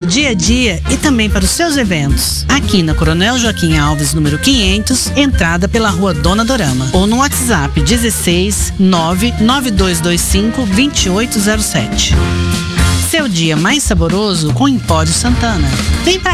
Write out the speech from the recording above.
dia a dia e também para os seus eventos. Aqui na Coronel Joaquim Alves, número 500, entrada pela Rua Dona Dorama. Ou no WhatsApp 16 99225 2807. Seu dia mais saboroso com Empório Santana. Vem pra